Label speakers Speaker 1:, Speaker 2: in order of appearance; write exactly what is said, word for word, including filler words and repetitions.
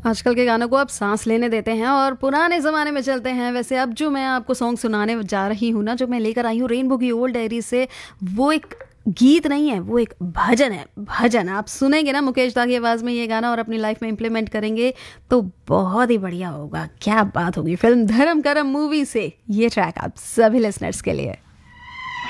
Speaker 1: आजकल के गानों को आप सांस लेने देते हैं और पुराने ज़माने में चलते हैं। वैसे अब जो मैं आपको सॉन्ग सुनाने जा रही हूँ ना, जो मैं लेकर आई हूँ रेनबो की ओल्ड डायरी से, वो एक गीत नहीं है, वो एक भजन है। भजन आप सुनेंगे ना मुकेश दा की आवाज़ में ये गाना और अपनी लाइफ में इम्प्लीमेंट करेंगे तो बहुत ही बढ़िया होगा। क्या बात होगी। फिल्म धर्म करम मूवी से ये ट्रैक आप सभी लिसनर्स के लिए।